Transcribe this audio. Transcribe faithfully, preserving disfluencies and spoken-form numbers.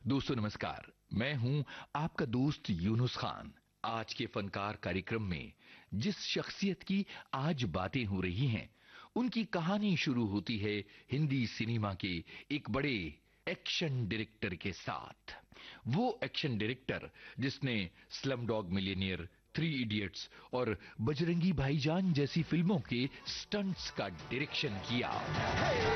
दोस्तों नमस्कार, मैं हूं आपका दोस्त यूनुस खान। आज के फनकार कार्यक्रम में जिस शख्सियत की आज बातें हो रही हैं, उनकी कहानी शुरू होती है हिंदी सिनेमा के एक बड़े एक्शन डायरेक्टर के साथ। वो एक्शन डायरेक्टर जिसने slum dog millionaire, three idiots और बजरंगी भाईजान जैसी फिल्मों के स्टंट्स का डायरेक्शन किया।